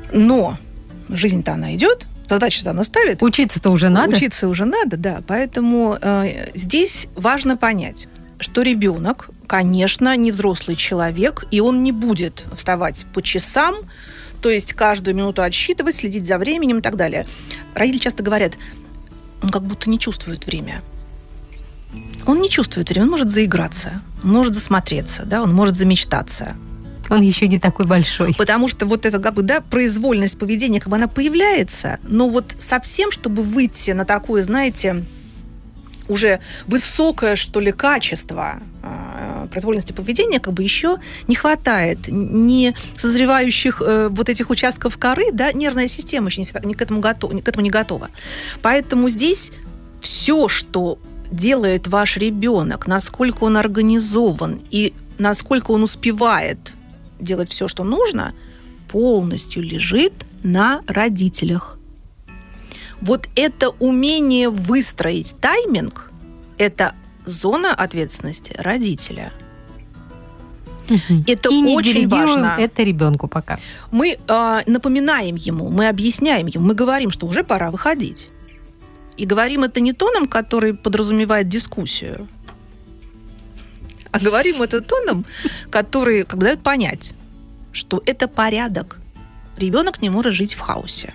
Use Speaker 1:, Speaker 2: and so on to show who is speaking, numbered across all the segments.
Speaker 1: Но жизнь-то она идет, задача-то она ставит.
Speaker 2: Учиться-то уже надо.
Speaker 1: Учиться уже надо, да. Поэтому здесь важно понять, что ребенок, конечно, не взрослый человек, и он не будет вставать по часам, то есть каждую минуту отсчитывать, следить за временем и так далее. Родители часто говорят, он как будто не чувствует время. Он не чувствует время, он может заиграться, он может засмотреться, да, он может замечтаться.
Speaker 2: Он еще не такой большой.
Speaker 1: Потому что вот эта, произвольность поведения, она появляется, но вот совсем, чтобы выйти на такое, знаете, уже высокое, что ли, качество произвольности поведения, еще не хватает не созревающих вот этих участков коры, да, нервная система еще не к этому не готова. Поэтому здесь все, что делает ваш ребенок, насколько он организован и насколько он успевает делать все, что нужно, полностью лежит на родителях. Вот это умение выстроить тайминг, это зона ответственности родителя. Это
Speaker 2: и
Speaker 1: очень важно.
Speaker 2: Это ребенку пока.
Speaker 1: Мы напоминаем ему, мы объясняем ему, мы говорим, что уже пора выходить. И говорим это не тоном, который подразумевает дискуссию, а говорим это тоном, который дает понять, что это порядок. Ребенок не может жить в хаосе.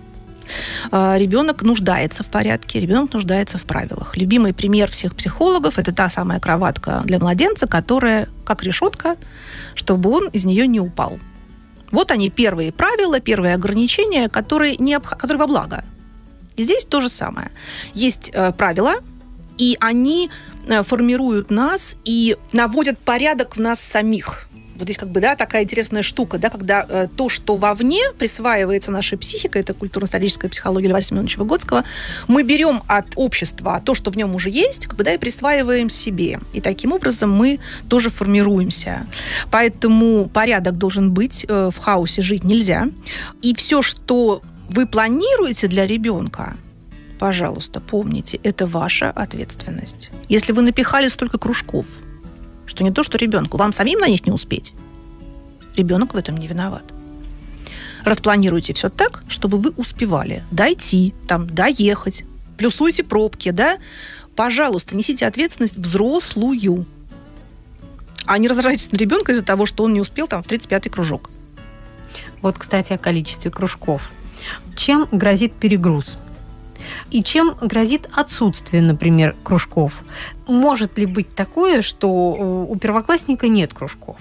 Speaker 1: Ребенок нуждается в порядке, ребенок нуждается в правилах. Любимый пример всех психологов – это та самая кроватка для младенца, которая как решетка, чтобы он из нее не упал. Вот они, первые правила, первые ограничения, которые во благо. И здесь то же самое. Есть правила, и они формируют нас и наводят порядок в нас самих. Вот здесь такая интересная штука, да, когда то, что вовне присваивается нашей психикой, это культурно-историческая психология Льва Семеновича Выгодского, мы берем от общества то, что в нем уже есть, и присваиваем себе. И таким образом мы тоже формируемся. Поэтому порядок должен быть, в хаосе жить нельзя. И все, что вы планируете для ребенка, пожалуйста, помните, это ваша ответственность. Если вы напихали столько кружков, что не то, что ребенку, вам самим на них не успеть, ребенок в этом не виноват. Распланируйте все так, чтобы вы успевали дойти, доехать, плюсуйте пробки, да? Пожалуйста, несите ответственность взрослую, а не раздражайтесь на ребенка из-за того, что он не успел в 35-й кружок.
Speaker 2: Вот, кстати, о количестве кружков. Чем грозит перегруз? И чем грозит отсутствие, например, кружков? Может ли быть такое, что у первоклассника нет кружков?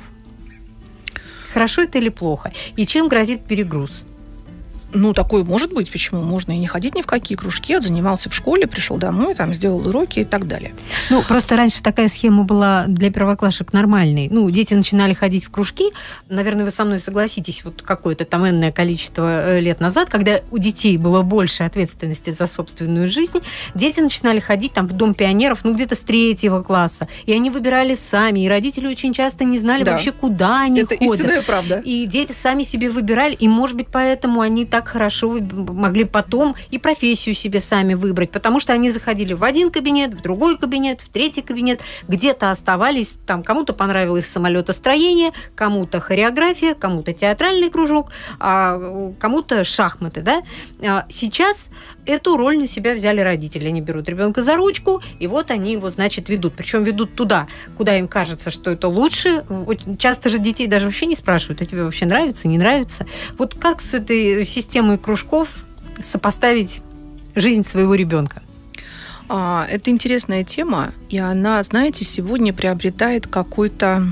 Speaker 2: Хорошо это или плохо? И чем грозит перегруз?
Speaker 1: Такое может быть. Почему? Можно и не ходить ни в какие кружки, занимался в школе, пришел домой, сделал уроки и так далее.
Speaker 2: Просто раньше такая схема была для первоклашек нормальной. Дети начинали ходить в кружки. Наверное, вы со мной согласитесь, какое-то энное количество лет назад, когда у детей было больше ответственности за собственную жизнь, дети начинали ходить в Дом пионеров, где-то с 3 класса. И они выбирали сами. И родители очень часто не знали вообще, куда они ходят.
Speaker 1: Это истинная правда.
Speaker 2: И дети сами себе выбирали. И, может быть, поэтому они так хорошо могли потом и профессию себе сами выбрать, потому что они заходили в один кабинет, в другой кабинет, в третий кабинет, где-то оставались, кому-то понравилось самолетостроение, кому-то хореография, кому-то театральный кружок, а кому-то шахматы, да? Сейчас эту роль на себя взяли родители. Они берут ребенка за ручку, и они его, ведут. Причем ведут туда, куда им кажется, что это лучше. Очень часто же детей даже вообще не спрашивают, а тебе вообще нравится, не нравится? Вот как с этой системой кружков сопоставить жизнь своего ребенка?
Speaker 1: Это интересная тема, и она, сегодня приобретает какой-то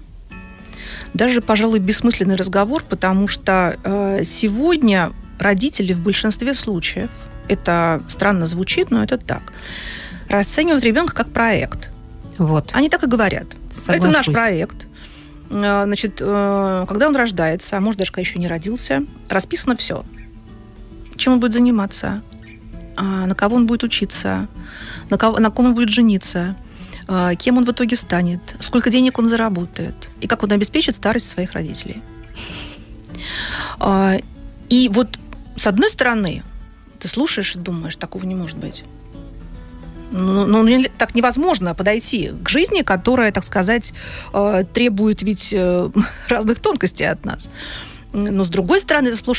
Speaker 1: даже, пожалуй, бессмысленный разговор, потому что сегодня родители в большинстве случаев, это странно звучит, но это так, расценивают ребенка как проект.
Speaker 2: Вот.
Speaker 1: Они так и говорят.
Speaker 2: Соглашусь.
Speaker 1: Это наш проект. Когда он рождается, а может, даже еще не родился, расписано все. Чем он будет заниматься, на кого он будет учиться, на ком он будет жениться, кем он в итоге станет, сколько денег он заработает и как он обеспечит старость своих родителей. И с одной стороны, ты слушаешь и думаешь, такого не может быть. Так невозможно подойти к жизни, которая, так сказать, требует разных тонкостей от нас. Но, с другой стороны, это сплошь